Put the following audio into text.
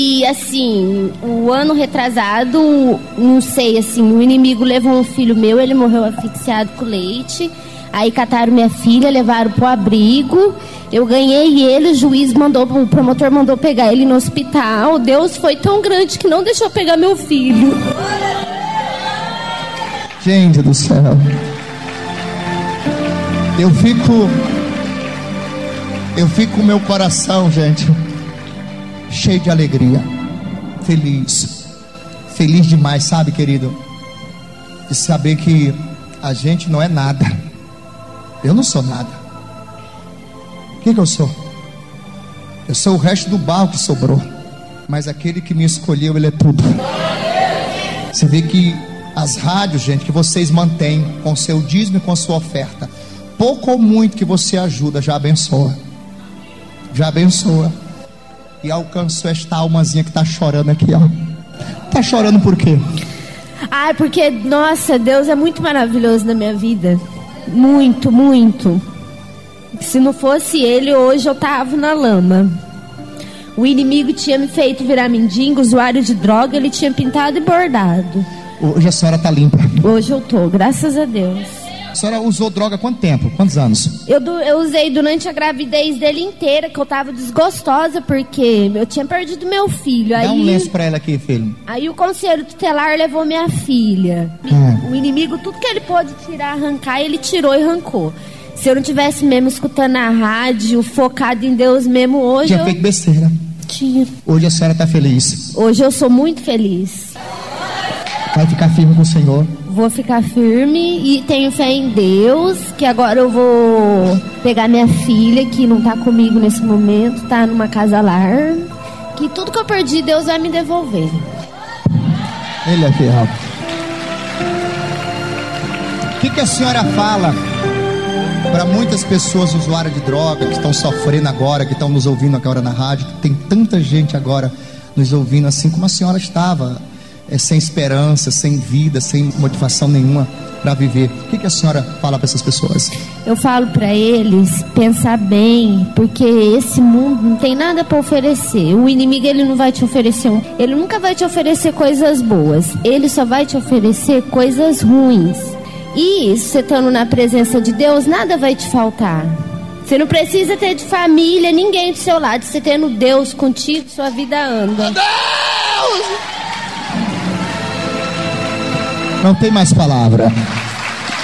E assim, o ano retrasado, não sei, assim, o inimigo levou um filho meu, ele morreu asfixiado com leite. Aí cataram minha filha, levaram pro abrigo. Eu ganhei ele, o juiz mandou, o promotor mandou pegar ele no hospital. Deus foi tão grande que não deixou pegar meu filho. Gente do céu. Eu fico com o meu coração, gente, cheio de alegria, feliz demais, sabe, querido, de saber que a gente não é nada. Eu não sou nada. O que eu sou? Eu sou o resto do barro que sobrou, mas aquele que me escolheu, ele é tudo. Você vê que as rádios, gente, que vocês mantêm com seu dízimo e com sua oferta, pouco ou muito que você ajuda, já abençoa. Já abençoa. E alcançou esta almazinha que está chorando aqui, ó. Tá chorando por quê? Ah, porque, nossa, Deus é muito maravilhoso na minha vida. Muito, muito. Se não fosse ele, hoje eu tava na lama. O inimigo tinha me feito virar mendigo, usuário de droga, ele tinha pintado e bordado. Hoje a senhora tá limpa. Hoje eu tô, graças a Deus. A senhora usou droga há quanto tempo? Quantos anos? Eu usei durante a gravidez dele inteira, que eu tava desgostosa, porque eu tinha perdido meu filho. Dá um lenço pra ela aqui, filho. Aí o conselho tutelar levou minha filha. O inimigo, tudo que ele pôde tirar, arrancar, ele tirou e arrancou. Se eu não tivesse mesmo escutando a rádio, focado em Deus mesmo, hoje tinha feito besteira. Tinha. Hoje a senhora tá feliz. Hoje eu sou muito feliz. Vai ficar firme com o Senhor. Vou ficar firme e tenho fé em Deus, que agora eu vou pegar minha filha, que não tá comigo nesse momento, tá numa casa lar, que tudo que eu perdi, Deus vai me devolver. Ele é fiel. O que a senhora fala para muitas pessoas usuárias de droga, que estão sofrendo agora, que estão nos ouvindo agora na rádio, que tem tanta gente agora nos ouvindo, assim como a senhora estava, sem esperança, sem vida, sem motivação nenhuma para viver? O que a senhora fala para essas pessoas? Eu falo para eles pensar bem, porque esse mundo não tem nada para oferecer. O inimigo, ele não vai te oferecer ele nunca vai te oferecer coisas boas, ele só vai te oferecer coisas ruins. E você estando na presença de Deus, nada vai te faltar. Você não precisa ter de família, ninguém do seu lado. Você tendo Deus contigo, sua vida anda. Deus! Não tem mais palavra.